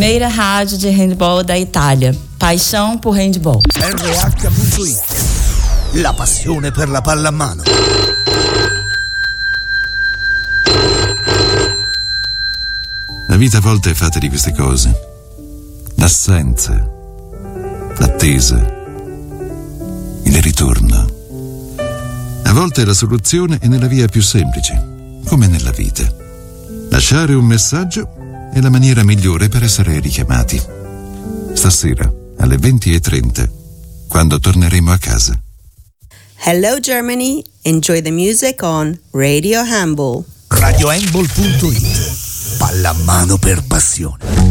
Primeira rádio de handball da Itália. Paixão por handball. RH.it. La passione per la pallamano. La vita a volte è fatta di queste cose. L'assenza, l'attesa, il ritorno. A volte la soluzione è nella via più semplice, come nella vita. Lasciare un messaggio è la maniera migliore per essere richiamati. Stasera, alle 20:30, quando torneremo a casa. Hello Germany, enjoy the music on Radio Handball. RadioHandball.it. Pallamano per passione.